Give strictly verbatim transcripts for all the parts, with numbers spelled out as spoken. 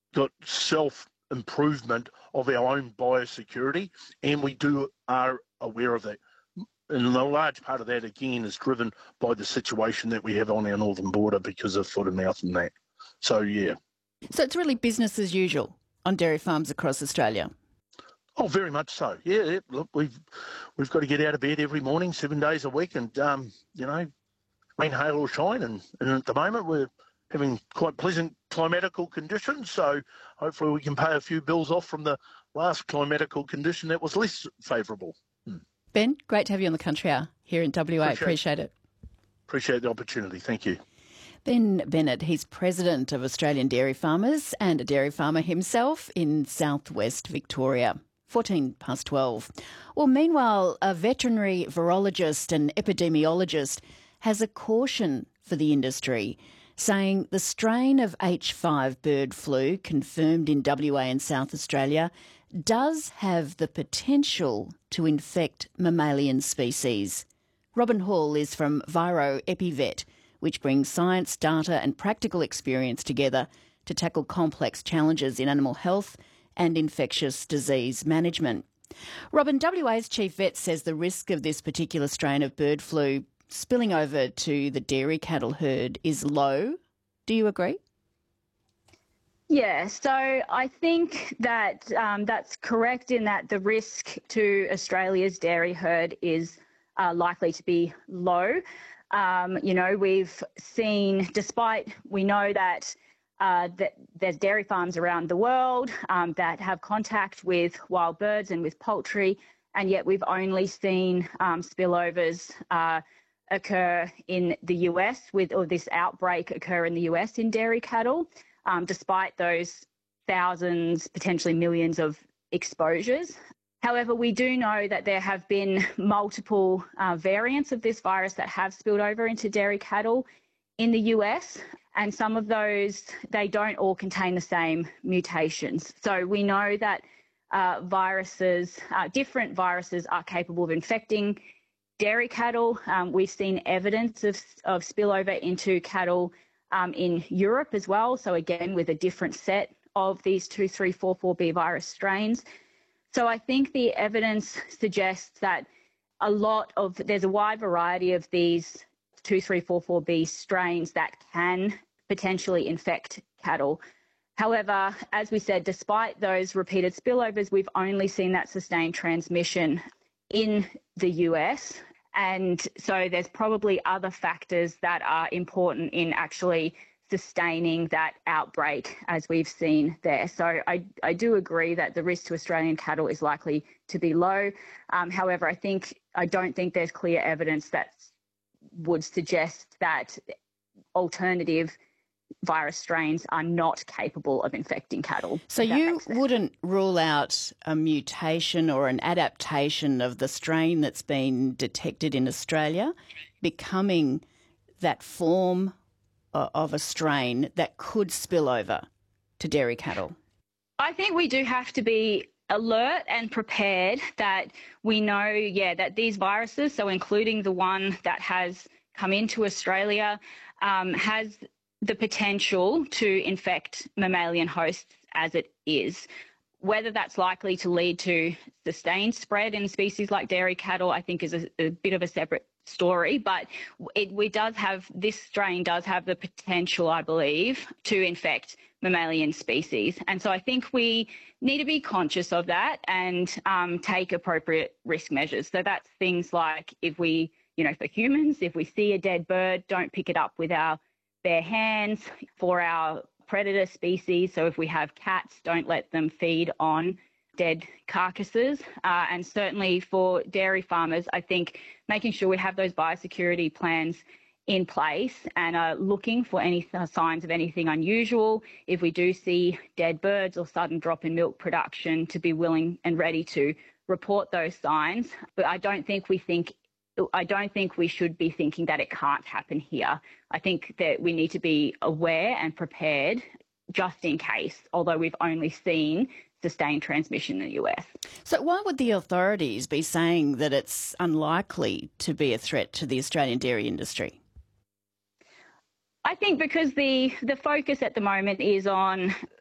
got self-improvement of our own biosecurity, and we do are aware of that. And a large part of that, again, is driven by the situation that we have on our northern border because of foot and mouth and that. So, yeah. So it's really business as usual on dairy farms across Australia? Oh, very much so. Yeah, yeah. Look, we've we've got to get out of bed every morning, seven days a week, and, um, you know, rain, hail or shine. And, and at the moment, we're having quite pleasant climatical conditions, so hopefully we can pay a few bills off from the last climatical condition that was less favourable. Hmm. Ben, great to have you on the Country Hour here in W A. Appreciate, Appreciate it. Appreciate the opportunity. Thank you. Ben Bennett, he's president of Australian Dairy Farmers and a dairy farmer himself in southwest Victoria. fourteen past twelve. Well, meanwhile, a veterinary virologist and epidemiologist has a caution for the industry, saying the strain of H five bird flu confirmed in W A and South Australia does have the potential to infect mammalian species. Robin Hall is from Viro EpiVet, which brings science, data and practical experience together to tackle complex challenges in animal health and infectious disease management. Robin, W A's chief vet says the risk of this particular strain of bird flu spilling over to the dairy cattle herd is low. Do you agree? Yeah, so I think that um, that's correct in that the risk to Australia's dairy herd is uh, likely to be low. Um, you know, we've seen, despite we know that, uh, that there's dairy farms around the world um, that have contact with wild birds and with poultry, and yet we've only seen um, spillovers uh, occur in the U S with, or this outbreak occur in the U S in dairy cattle. Um, despite those thousands, potentially millions of exposures. However, we do know that there have been multiple uh, variants of this virus that have spilled over into dairy cattle in the U S, and some of those, they don't all contain the same mutations. So we know that uh, viruses, uh, different viruses are capable of infecting dairy cattle. Um, we've seen evidence of, of spillover into cattle Um, in Europe as well, so again with a different set of these two three four four B virus strains. So I think the evidence suggests that a lot of, there's a wide variety of these two three four four B strains that can potentially infect cattle. However, as we said, despite those repeated spillovers, we've only seen that sustained transmission in the U S. And so there's probably other factors that are important in actually sustaining that outbreak as we've seen there. So I, I do agree that the risk to Australian cattle is likely to be low. Um, however, I think I don't think there's clear evidence that would suggest that alternative virus strains are not capable of infecting cattle. So you wouldn't rule out a mutation or an adaptation of the strain that's been detected in Australia becoming that form of a strain that could spill over to dairy cattle? I think we do have to be alert and prepared that we know, yeah, that these viruses, so including the one that has come into Australia, um, has the potential to infect mammalian hosts as it is. Whether that's likely to lead to sustained spread in species like dairy cattle, I think is a, a bit of a separate story, but it we does have, this strain does have the potential, I believe, to infect mammalian species. And so I think we need to be conscious of that and um, take appropriate risk measures. So that's things like if we, you know, for humans, if we see a dead bird, don't pick it up with our bare hands. For our predator species, so if we have cats, don't let them feed on dead carcasses. Uh, and certainly for dairy farmers, I think making sure we have those biosecurity plans in place and are looking for any signs of anything unusual. If we do see dead birds or sudden drop in milk production, to be willing and ready to report those signs. But I don't think we think I don't think we should be thinking that it can't happen here. I think that we need to be aware and prepared just in case, although we've only seen sustained transmission in the U S. So why would the authorities be saying that it's unlikely to be a threat to the Australian dairy industry? I think because the, the focus at the moment is on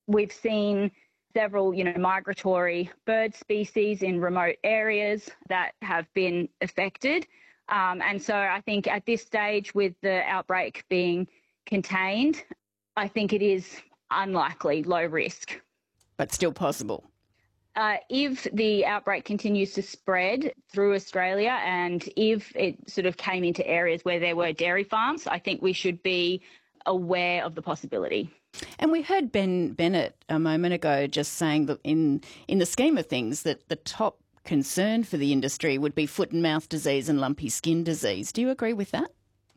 we've seen several, you know, migratory bird species in remote areas that have been affected. Um, and so I think at this stage, with the outbreak being contained, I think it is unlikely, low risk. But still possible. Uh, if the outbreak continues to spread through Australia and if it sort of came into areas where there were dairy farms, I think we should be aware of the possibility. And we heard Ben Bennett a moment ago just saying that in, in the scheme of things that the top concern for the industry would be foot and mouth disease and lumpy skin disease. Do you agree with that?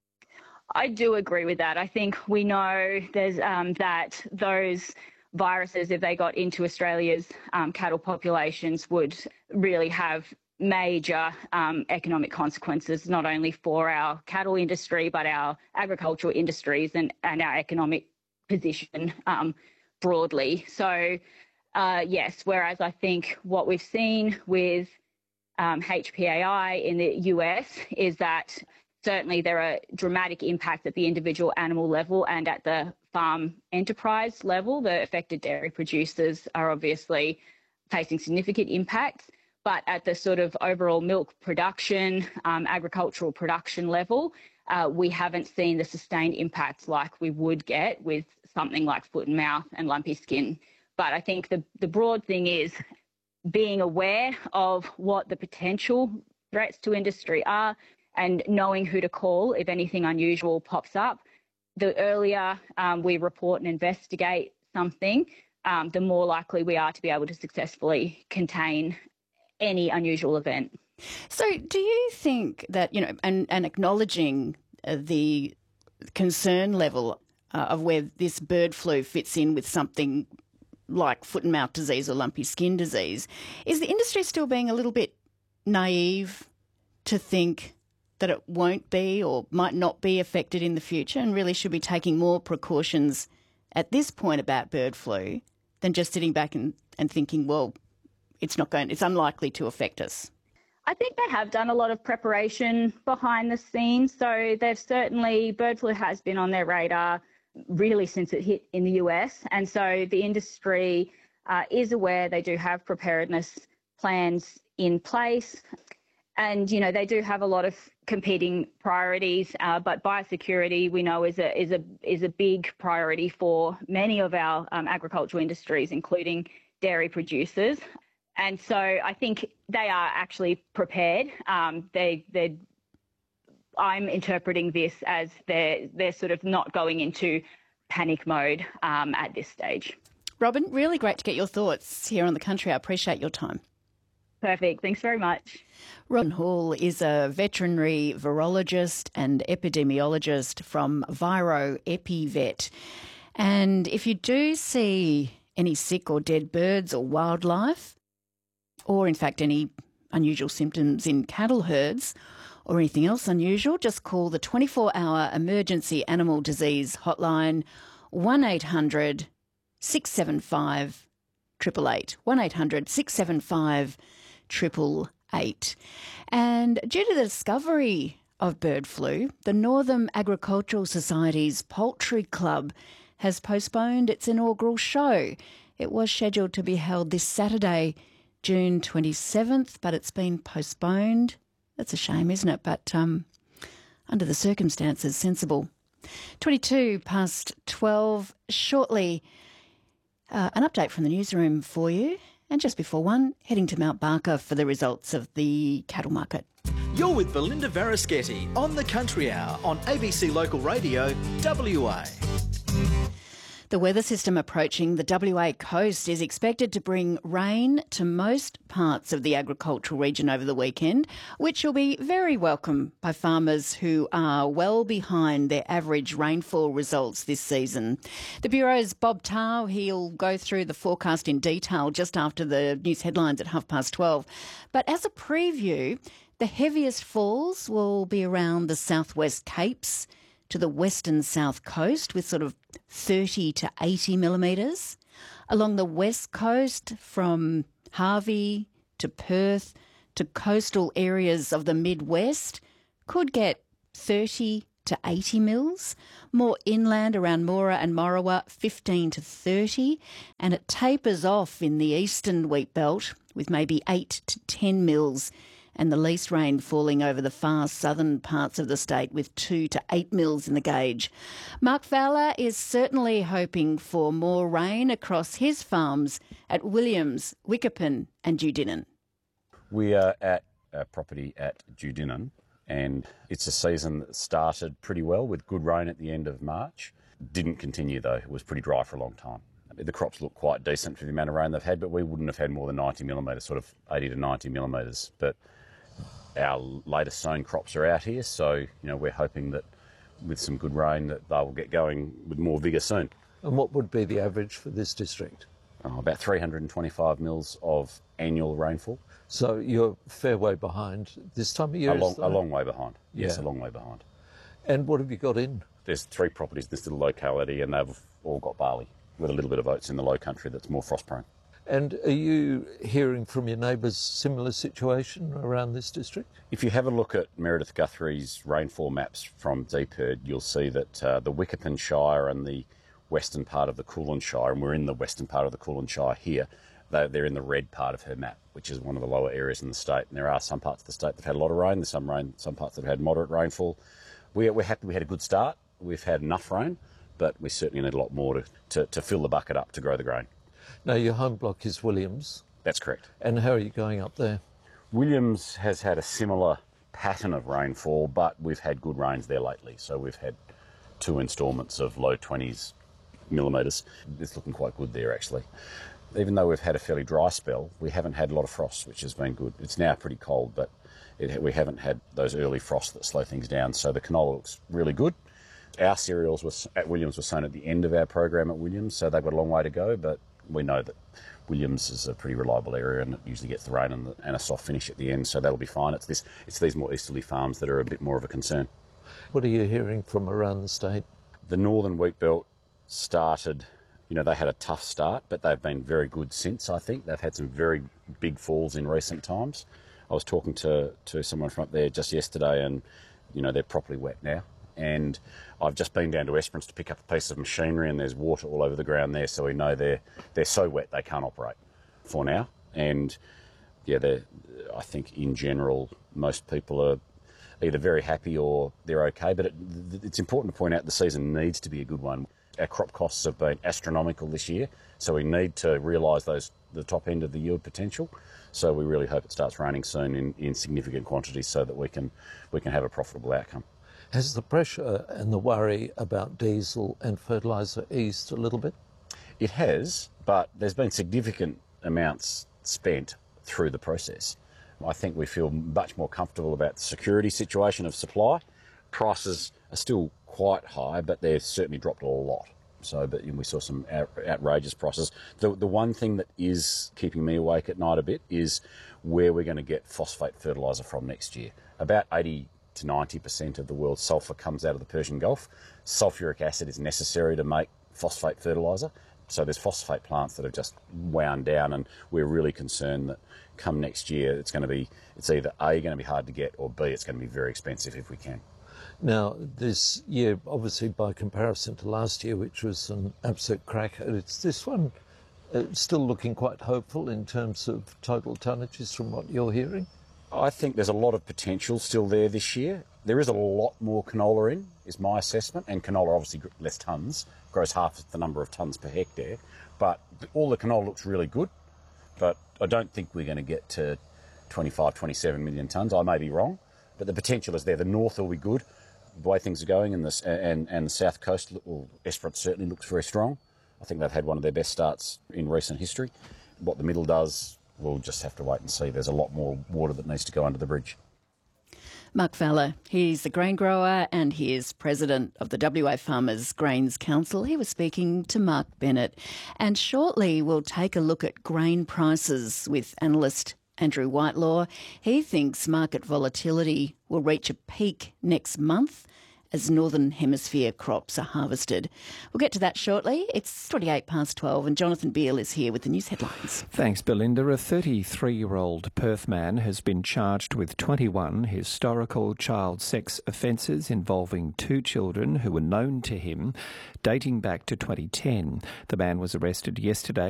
I do agree with that. I think we know there's um, that those viruses, if they got into Australia's um, cattle populations, would really have major um, economic consequences, not only for our cattle industry, but our agricultural industries and, and our economic position um, broadly. So, uh, yes, whereas I think what we've seen with um, H P A I in the U S is that certainly there are dramatic impacts at the individual animal level and at the farm enterprise level. The affected dairy producers are obviously facing significant impacts, but at the sort of overall milk production, um, agricultural production level, uh, we haven't seen the sustained impacts like we would get with something like foot and mouth and lumpy skin. But I think the, the broad thing is being aware of what the potential threats to industry are and knowing who to call if anything unusual pops up. The earlier um, we report and investigate something, um, the more likely we are to be able to successfully contain any unusual event. So do you think that, you know, and, and acknowledging uh, the concern level uh, of where this bird flu fits in with something like foot and mouth disease or lumpy skin disease, is the industry still being a little bit naive to think that it won't be or might not be affected in the future and really should be taking more precautions at this point about bird flu than just sitting back and, and thinking, well, it's not going, it's unlikely to affect us? I think they have done a lot of preparation behind the scenes. So they've certainly, bird flu has been on their radar really since it hit in the U S. And so the industry uh, is aware. They do have preparedness plans in place. And, you know, they do have a lot of competing priorities, uh, but biosecurity we know is a is a is a big priority for many of our um, agricultural industries, including dairy producers. And so I think they are actually prepared. Um, they they I'm interpreting this as they're they're sort of not going into panic mode um, at this stage. Robyn, really great to get your thoughts here on The Country. I appreciate your time. Perfect. Thanks very much. Robyn Hall is a veterinary virologist and epidemiologist from Viro EpiVet. And if you do see any sick or dead birds or wildlife, or in fact any unusual symptoms in cattle herds or anything else unusual, just call the twenty-four hour emergency animal disease hotline one eight hundred six seven five eight eight eight, one eight hundred six seven five triple eight. And due to the discovery of bird flu, the Northern Agricultural Society's Poultry Club has postponed its inaugural show. It was scheduled to be held this Saturday, June twenty-seventh, but it's been postponed. That's a shame, isn't it? But um, under the circumstances, sensible. twenty-two past twelve, shortly uh, an update from the newsroom for you. And just before one, heading to Mount Barker for the results of the cattle market. You're with Belinda Varaschetti on The Country Hour on A B C Local Radio, W A. The weather system approaching the W A coast is expected to bring rain to most parts of the agricultural region over the weekend, which will be very welcome by farmers who are well behind their average rainfall results this season. The Bureau's Bob Tao, he'll go through the forecast in detail just after the news headlines at half past twelve. But as a preview, the heaviest falls will be around the southwest Capes to the western south coast with sort of thirty to eighty millimetres. Along the west coast from Harvey to Perth to coastal areas of the Midwest could get thirty to eighty mils. More inland around Moora and Morawa, fifteen to thirty. And it tapers off in the eastern wheat belt with maybe eight to ten mils. And the least rain falling over the far southern parts of the state with two to eight mils in the gauge. Mark Fowler is certainly hoping for more rain across his farms at Williams, Wickerpen and Dudinan. We are at a property at Dudinan, and it's a season that started pretty well with good rain at the end of March. Didn't continue though, it was pretty dry for a long time. The crops look quite decent for the amount of rain they've had, but we wouldn't have had more than ninety millimetres, sort of eighty to ninety millimetres. But our latest sown crops are out here, so you know we're hoping that with some good rain that they will get going with more vigour soon. And what would be the average for this district? Oh, about three hundred twenty-five mils of annual rainfall. So you're a fair way behind this time of year? A long, a long way behind. Yes, Yeah. a long way behind. And what have you got in? There's three properties in this little locality, and they've all got barley with a little bit of oats in the low country that's more frost prone. And are you hearing from your neighbours similar situation around this district? If you have a look at Meredith Guthrie's rainfall maps from DPIRD, you'll see that uh, the Wickerpen Shire and the western part of the Kulin Shire, and we're in the western part of the Kulin Shire here, they're, they're in the red part of her map, which is one of the lower areas in the state. And there are some parts of the state that have had a lot of rain, there's some rain, some parts that have had moderate rainfall. We're, we're happy we had a good start. We've had enough rain, but we certainly need a lot more to, to, to fill the bucket up to grow the grain. Now, your home block is Williams. That's correct. And how are you going up there? Williams has had a similar pattern of rainfall, but we've had good rains there lately. So we've had two instalments of low twenties millimetres. It's looking quite good there, actually. Even though we've had a fairly dry spell, we haven't had a lot of frost, which has been good. It's now pretty cold, but it, we haven't had those early frosts that slow things down. So the canola looks really good. Our cereals was, at Williams were sown at the end of our program at Williams, so they've got a long way to go, but we know that Williams is a pretty reliable area and it usually gets the rain and, the, and a soft finish at the end, so that'll be fine. It's this, it's these more easterly farms that are a bit more of a concern. What are you hearing from around the state? The northern wheat belt started, you know, they had a tough start, but they've been very good since, I think. They've had some very big falls in recent times. I was talking to, to someone from up there just yesterday and, you know, they're properly wet now. And I've just been down to Esperance to pick up a piece of machinery and there's water all over the ground there, so we know they're they're so wet they can't operate for now. And yeah, they're, I think in general most people are either very happy or they're okay, but it, it's important to point out the season needs to be a good one. Our crop costs have been astronomical this year, so we need to realise those the top end of the yield potential. So we really hope it starts raining soon in, in significant quantities so that we can we can have a profitable outcome. Has the pressure and the worry about diesel and fertiliser eased a little bit? It has, but there's been significant amounts spent through the process. I think we feel much more comfortable about the security situation of supply. Prices are still quite high, but they've certainly dropped a lot. So, but we saw some out, outrageous prices. The, the one thing that is keeping me awake at night a bit is where we're going to get phosphate fertiliser from next year. About eighty to ninety percent of the world's sulphur comes out of the Persian Gulf. Sulphuric acid is necessary to make phosphate fertiliser. So there's phosphate plants that have just wound down, and we're really concerned that come next year it's going to be, it's either A, going to be hard to get, or B, it's going to be very expensive if we can. Now, this year, obviously by comparison to last year, which was an absolute cracker, it's this one uh, still looking quite hopeful in terms of total tonnages from what you're hearing? I think there's a lot of potential still there this year. There is a lot more canola in, is my assessment, and canola obviously less tonnes, grows half the number of tonnes per hectare, but all the canola looks really good, but I don't think we're going to get to twenty-five, twenty-seven million tonnes. I may be wrong, but the potential is there. The north will be good, the way things are going, and the, and, and the south coast, well, Esperance certainly looks very strong. I think they've had one of their best starts in recent history. What the middle does, we'll just have to wait and see. There's a lot more water that needs to go under the bridge. Mark Fowler, he's a grain grower and he is president of the W A Farmers Grains Council. He was speaking to Mark Bennett. And shortly we'll take a look at grain prices with analyst Andrew Whitelaw. He thinks market volatility will reach a peak next month as Northern Hemisphere crops are harvested. We'll get to that shortly. It's twenty-eight past twelve and Jonathan Beale is here with the news headlines. Thanks, Belinda. A thirty-three-year-old Perth man has been charged with twenty-one historical child sex offences involving two children who were known to him dating back to twenty ten. The man was arrested yesterday